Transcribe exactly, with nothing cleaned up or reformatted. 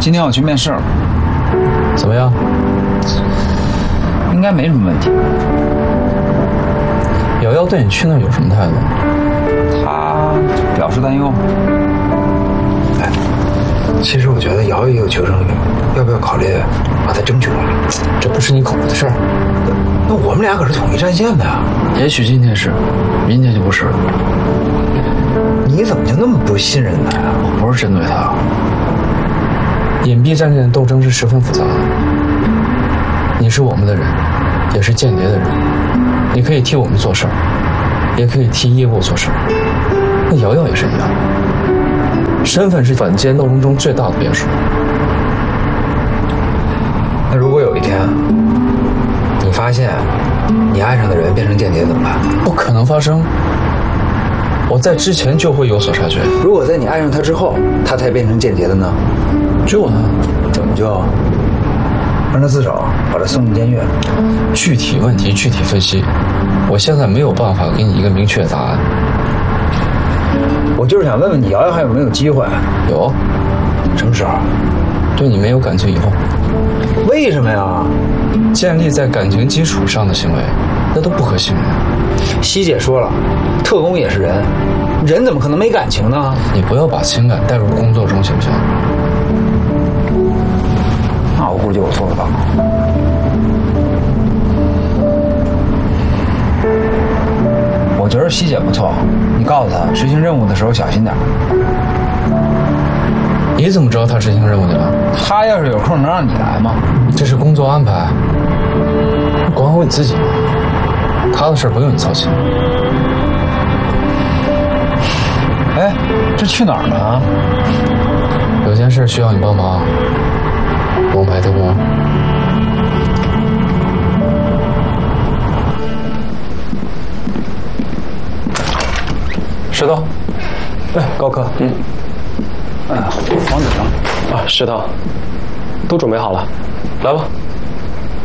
今天我去面试了， 怎么样？ 应该没什么问题。 瑶瑶对你去那儿有什么态度？ 他表示担忧。 哎，其实我觉得瑶瑶也有求生欲，要不要考虑把她争取过来？ 这不是你口的事儿。 那我们俩可是统一战线的呀。 也许今天是，明天就不是了。 你怎么就那么不信任他呀？ 我不是针对他。隐蔽战线的斗争是十分复杂的。你是我们的人，也是间谍的人。你可以替我们做事儿，也可以替业务做事儿。那瑶瑶也是一样，身份是反间斗争中最大的变数。 那如果有一天，你发现你爱上的人变成间谍怎么办？ 不可能发生。我在之前就会有所察觉。 如果在你爱上他之后，他才变成间谍的呢？ 救他？ 怎么救？让他自首，把他送进监狱。 具体问题具体分析，我现在没有办法给你一个明确的答案。 我就是想问问你，瑶瑶还有没有机会？ 有。 什么时候？ 对你没有感情以后。 为什么呀？ 建立在感情基础上的行为，那都不可信任。 西姐说了，特工也是人，人怎么可能没感情呢？ 你不要把情感带入工作中，行不行？ 那我估计我做不到。 我觉得西姐不错，你告诉她执行任务的时候小心点。 你怎么知道她执行任务去了？ 她要是有空能让你来吗？ 这是工作安排，管好你自己。她的事不用你操心。 哎，这去哪儿呢？ 有件事需要你帮忙。王牌特工。石头。 哎，高科。嗯。 哎，王子成。 啊，石头。都准备好了，来吧。